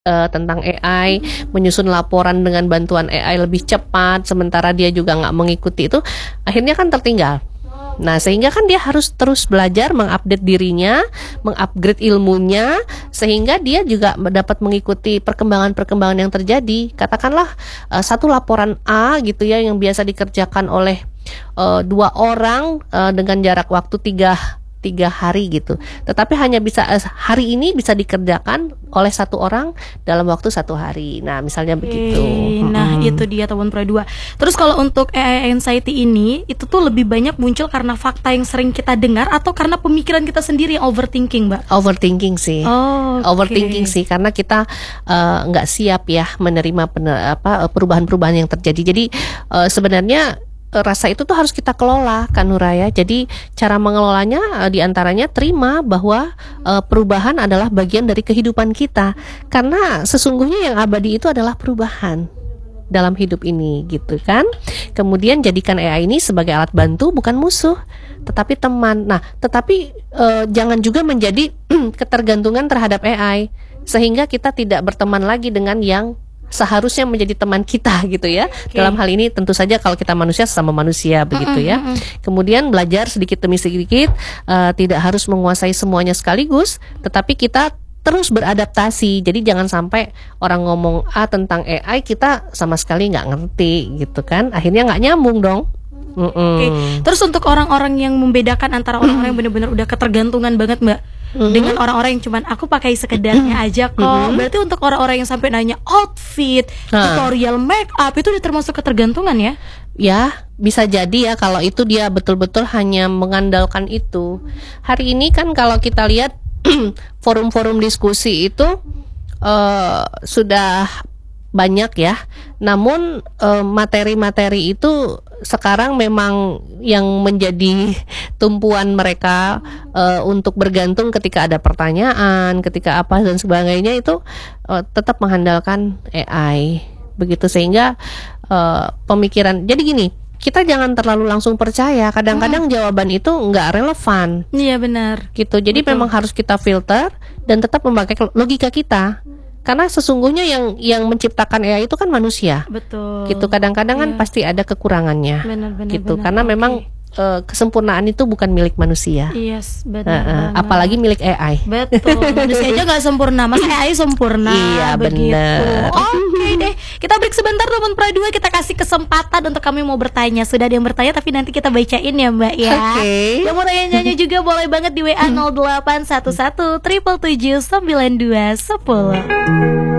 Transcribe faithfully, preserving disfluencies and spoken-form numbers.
Eee, tentang A I, menyusun laporan dengan bantuan A I lebih cepat, sementara dia juga nggak mengikuti itu, akhirnya kan tertinggal. Nah, sehingga kan dia harus terus belajar meng-update dirinya, meng-upgrade ilmunya, sehingga dia juga dapat mengikuti perkembangan-perkembangan yang terjadi. Katakanlah, eee, satu laporan A gitu ya, yang biasa dikerjakan oleh, eee, dua orang, eee, dengan jarak waktu tiga tiga hari gitu. Tetapi hanya bisa eee, hari ini bisa dikerjakan oleh satu orang dalam waktu satu hari. Nah, misalnya Oke, begitu. nah Mhm. itu dia teman Pro dua. Terus kalau untuk A I anxiety ini, itu tuh lebih banyak muncul karena fakta yang sering kita dengar atau karena pemikiran kita sendiri yang overthinking, Mbak? Overthinking sih. Oh, Overthinking oke. sih, karena kita, eee, nggak siap ya menerima pene apa, perubahan-perubahan yang terjadi. Jadi, eee, sebenarnya, eee, rasa itu tuh harus kita kelola kan Nura ya. Jadi cara mengelolanya, eee, di antaranya terima bahwa, eee, perubahan adalah bagian dari kehidupan kita. Karena sesungguhnya yang abadi itu adalah perubahan dalam hidup ini gitu kan. Kemudian jadikan A I ini sebagai alat bantu bukan musuh, tetapi teman. Nah, tetapi, eee, jangan juga menjadi ketergantungan terhadap A I, sehingga kita tidak berteman lagi dengan yang seharusnya menjadi teman kita gitu ya. Oke. Dalam hal ini tentu saja kalau kita manusia sesama manusia begitu Mhm ya. mhm. Kemudian belajar sedikit demi sedikit, eee, tidak harus menguasai semuanya sekaligus, tetapi kita terus beradaptasi. Jadi jangan sampai orang ngomong A tentang A I kita sama sekali nggak ngerti gitu kan. Akhirnya nggak nyambung dong. Oke, Mhm. terus untuk orang-orang yang membedakan antara orang-orang yang benar-benar udah ketergantungan banget, Mbak, Mhm. dengan orang-orang yang cuman aku pakai sekedarnya aja kok. Mhm. Berarti untuk orang-orang yang sampai nanya outfit, Nah. tutorial make up itu udah termasuk ketergantungan ya? Ya, bisa jadi ya kalau itu dia betul-betul hanya mengandalkan itu. Hari ini kan kalau kita lihat forum-forum diskusi itu, eee, sudah banyak ya. Namun, eee, materi-materi itu sekarang memang yang menjadi tumpuan mereka, eee, untuk bergantung ketika ada pertanyaan, ketika apa dan sebagainya itu, eee, tetap mengandalkan A I. Begitu sehingga, eee, pemikiran jadi gini, kita jangan terlalu langsung percaya, kadang-kadang jawaban itu nggak relevan. Iya benar. Gitu. Jadi Betul. memang harus kita filter dan tetap memakai logika kita. Karena sesungguhnya yang yang menciptakan A I itu kan manusia. Betul. Gitu. Kadang-kadang kan Iya. pasti ada kekurangannya. Benar benar Gitu. benar. Karena Oke. memang, eee, kesempurnaan itu bukan milik manusia. Yes, benar Heeh, banget. apalagi milik A I. Betul, manusia aja nggak sempurna, masa A I sempurna? Iya, begitu. bener. Oke deh, kita break sebentar teman Pro dua, kita kasih kesempatan untuk kami mau bertanya. Sudah ada yang bertanya tapi nanti kita bacain ya Mbak ya. Oke. Yang mau tanya-tanya juga boleh banget di W A nol delapan satu satu tujuh tujuh tujuh sembilan dua satu nol.